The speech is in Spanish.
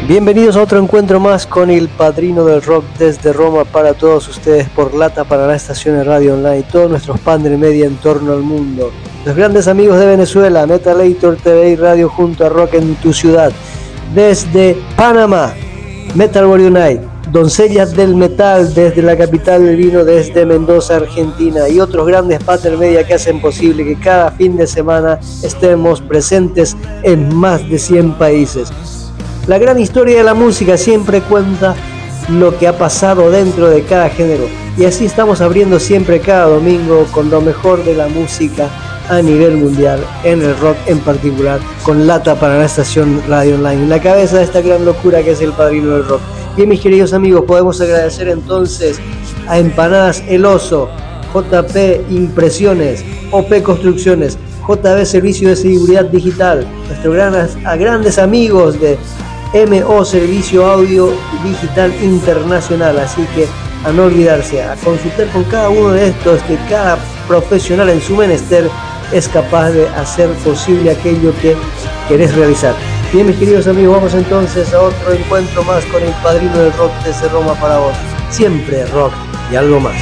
Bienvenidos a otro encuentro más con el padrino del rock desde Roma para todos ustedes por Lata para la estación de radio online y todos nuestros padres media en torno al mundo. Los grandes amigos de Venezuela, Metalator TV y Radio junto a Rock en tu ciudad. Desde Panamá, Metal Warrior Night, Doncellas del Metal desde la capital del vino, desde Mendoza, Argentina, y otros grandes partner media que hacen posible que cada fin de semana estemos presentes en más de 100 países. La gran historia de la música siempre cuenta lo que ha pasado dentro de cada género, y así estamos abriendo siempre cada domingo con lo mejor de la música a nivel mundial, en el rock en particular, con Lata para la estación radio online, la cabeza de esta gran locura que es el padrino del rock. Bien, mis queridos amigos, podemos agradecer entonces a Empanadas El Oso, JP Impresiones, OP Construcciones, JB Servicio de Seguridad Digital, a grandes amigos de MO Servicio Audio Digital Internacional. Así que a no olvidarse, a consultar con cada uno de estos, que cada profesional en su menester es capaz de hacer posible aquello que querés realizar. Bien, mis queridos amigos, vamos entonces a otro encuentro más con el padrino del rock desde Roma para vos. Siempre rock y algo más.